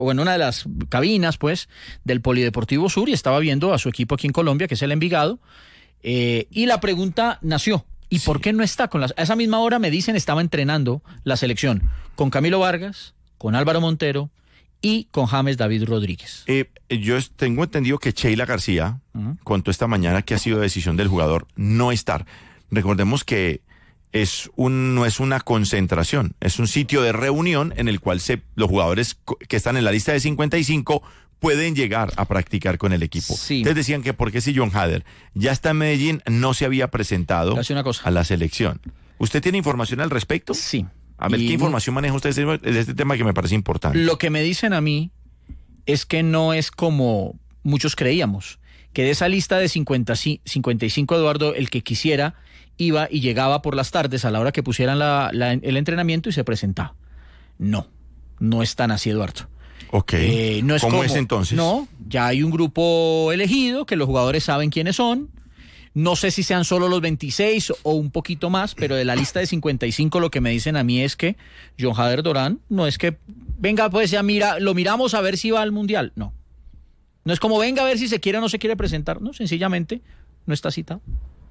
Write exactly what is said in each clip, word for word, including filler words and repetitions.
o en una de las cabinas, pues, del Polideportivo Sur y estaba viendo a su equipo aquí en Colombia, que es el Envigado, eh, y la pregunta nació, ¿y sí. por qué no está? con las, A esa misma hora me dicen estaba entrenando la selección con Camilo Vargas, con Álvaro Montero y con James David Rodríguez. Eh, yo tengo entendido que Sheila García uh-huh. contó esta mañana que ha sido decisión del jugador no estar. Recordemos que es un, no es una concentración, es un sitio de reunión en el cual se, los jugadores que están en la lista de cincuenta y cinco pueden llegar a practicar con el equipo. Sí. Ustedes decían que porque si John Hader ya está en Medellín, no se había presentado una cosa. a la selección. ¿Usted tiene información al respecto? Sí. A ver, y ¿qué información maneja usted de este tema que me parece importante? Lo que me dicen a mí es que no es como muchos creíamos, que de esa lista de cincuenta, cincuenta y cinco, Eduardo, el que quisiera iba y llegaba por las tardes a la hora que pusieran la, la, el entrenamiento y se presentaba. No, no es tan así, Eduardo. Ok, eh, no es ¿cómo como, es entonces? No, ya hay un grupo elegido que los jugadores saben quiénes son. No sé si sean solo los veintiséis o un poquito más, pero de la lista de cincuenta y cinco lo que me dicen a mí es que John Hader Durán no es que venga, pues ya mira, lo miramos a ver si va al Mundial. No. No es como venga a ver si se quiere o no se quiere presentar. No, sencillamente no está citado.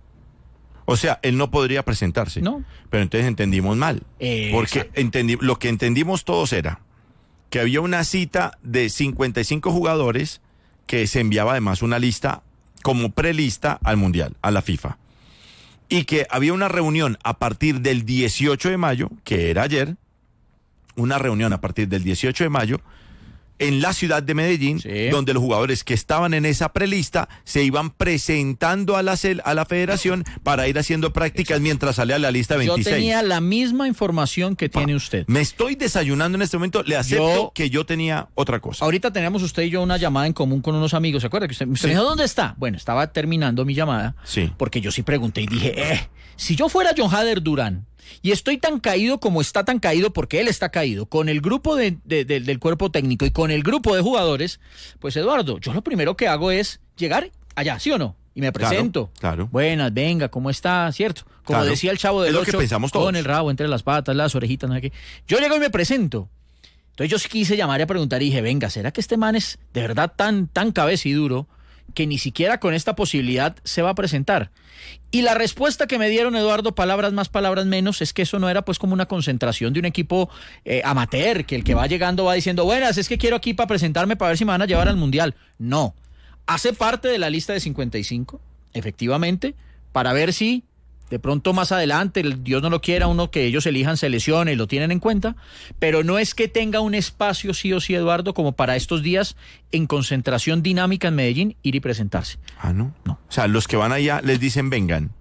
O sea, él no podría presentarse. No. Pero entonces entendimos mal. Eh, porque entendi- lo que entendimos todos era que había una cita de cincuenta y cinco jugadores que se enviaba además una lista como prelista al Mundial, a la FIFA. Y que había una reunión a partir del dieciocho de mayo, que era ayer, una reunión a partir del dieciocho de mayo, en la ciudad de Medellín, sí. donde los jugadores que estaban en esa prelista se iban presentando a la, a la federación para ir haciendo prácticas Exacto. mientras salía la lista veintiséis. Yo tenía la misma información que tiene usted. Me estoy desayunando en este momento, le acepto yo, que yo tenía otra cosa. Ahorita teníamos usted y yo una llamada en común con unos amigos, ¿se acuerda? Que usted, usted sí. me dijo, ¿dónde está? Bueno, estaba terminando mi llamada, sí. porque yo sí pregunté y dije, eh, si yo fuera John Hader Durán, y estoy tan caído como está tan caído, porque él está caído, con el grupo de, de, de, del cuerpo técnico y con el grupo de jugadores, pues Eduardo, yo lo primero que hago es llegar allá, ¿sí o no? Y me presento. Claro, claro. Buenas, venga, ¿cómo está? ¿Cierto? Como claro. decía el Chavo del Ocho, con el rabo entre las patas, las orejitas, no sé qué. Yo llego y me presento. Entonces yo quise llamar y a preguntar y dije, venga, ¿será que este man es de verdad tan, tan cabeciduro que ni siquiera con esta posibilidad se va a presentar? Y la respuesta que me dieron, Eduardo, palabras más, palabras menos, es que eso no era pues como una concentración de un equipo eh, amateur, que el que va llegando va diciendo, buenas, es que quiero aquí para presentarme para ver si me van a llevar al Mundial. No, hace parte de la lista de cincuenta y cinco, efectivamente, para ver si de pronto más adelante, el Dios no lo quiera, uno que ellos elijan se lesione y lo tienen en cuenta, pero no es que tenga un espacio sí o sí, Eduardo, como para estos días en concentración dinámica en Medellín, ir y presentarse. Ah, ¿no? No. O sea, los que van allá les dicen vengan.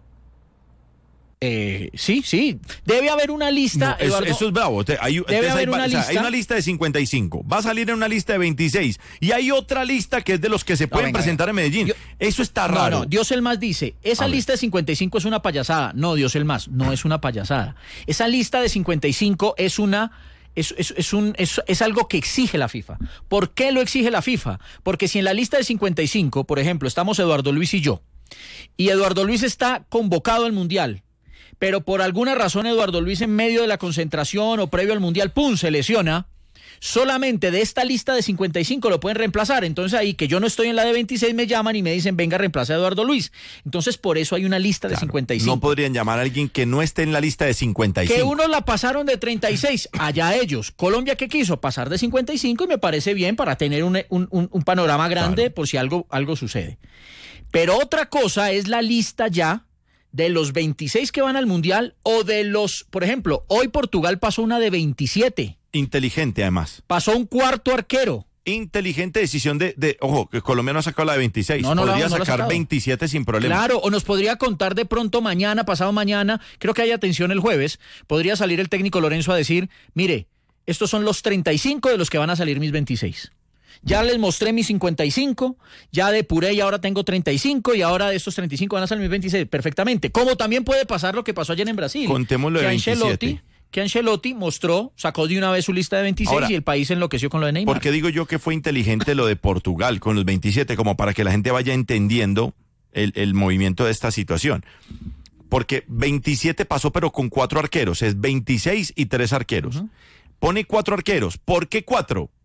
Eh, sí, sí. Debe haber una lista, no, eso, Eduardo. Eso es bravo. Hay, debe haber hay, una o sea, lista. Hay una lista de cincuenta y cinco. Va a salir en una lista de veintiséis. Y hay otra lista que es de los que se no, pueden venga, presentar venga. en Medellín. Yo, eso está raro. No, no. Dios el Más dice, esa lista de cincuenta y cinco es una payasada. No, Dios el Más, no es una payasada. Esa lista de cincuenta y cinco es una... Es, es, es, un, es, es algo que exige la FIFA. ¿Por qué lo exige la FIFA? Porque si en la lista de cincuenta y cinco, por ejemplo, estamos Eduardo Luis y yo, y Eduardo Luis está convocado al Mundial, pero por alguna razón Eduardo Luis en medio de la concentración o previo al Mundial, ¡pum!, se lesiona, solamente de esta lista de cincuenta y cinco lo pueden reemplazar. Entonces ahí, que yo no estoy en la de veintiséis, me llaman y me dicen, venga, reemplaza a Eduardo Luis. Entonces por eso hay una lista claro, de cincuenta y cinco. No podrían llamar a alguien que no esté en la lista de cincuenta y cinco. Que unos la pasaron de treinta y seis, allá ellos. Colombia, que quiso pasar de cincuenta y cinco, y me parece bien para tener un, un, un, un panorama grande claro. por si algo, algo sucede. Pero otra cosa es la lista ya de los veintiséis que van al Mundial, o de los, por ejemplo, hoy Portugal pasó una de veintisiete. Inteligente, además. Pasó un cuarto arquero. Inteligente decisión de, de ojo, que Colombia no ha sacado la de veintiséis. No, no, podría no, no sacar veintisiete sin problema. Claro, o nos podría contar de pronto mañana, pasado mañana, creo que hay atención el jueves, podría salir el técnico Lorenzo a decir, mire, estos son los treinta y cinco de los que van a salir mis veintiséis. Ya les mostré mis cincuenta y cinco, ya depuré y ahora tengo treinta y cinco, y ahora de estos treinta y cinco van a salir mis veintiséis. Perfectamente. Como también puede pasar lo que pasó ayer en Brasil. Contémoslo de veintisiete. Ancelotti, que Ancelotti mostró, sacó de una vez su lista de veintiséis ahora, y el país enloqueció con lo de Neymar. ¿Por qué digo yo que fue inteligente lo de Portugal con los veintisiete? Como para que la gente vaya entendiendo el, el movimiento de esta situación. Porque veintisiete pasó pero con cuatro arqueros, es veintiséis y tres arqueros. Uh-huh. Pone cuatro arqueros. ¿Por qué cuatro?